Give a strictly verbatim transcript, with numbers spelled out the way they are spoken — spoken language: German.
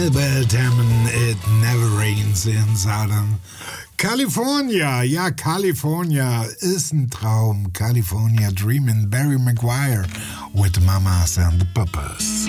Bell Tammen, It Never Rains in Southern California. Ja, California ist ein Traum. California Dreamin', Barry Maguire with Mamas and the Papas.